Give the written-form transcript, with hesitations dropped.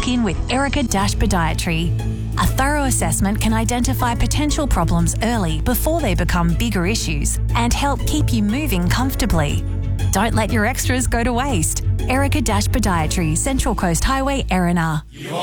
book in with Erica-Podiatry. A thorough assessment can identify potential problems early before they become bigger issues and help keep you moving comfortably. Don't let your extras go to waste. Erica-Podiatry, Central Coast Highway, Erina.